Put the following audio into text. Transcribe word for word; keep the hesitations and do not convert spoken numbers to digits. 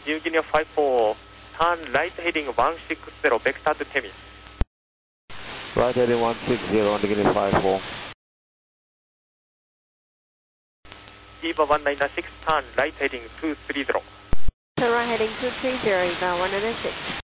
New Guinea five four, turn right heading one six zero, vector to Temis. Right heading one six zero, New Guinea five four. Eva one nine six, turn right heading two three zero. Turn right heading two three zero, Eva one nine six.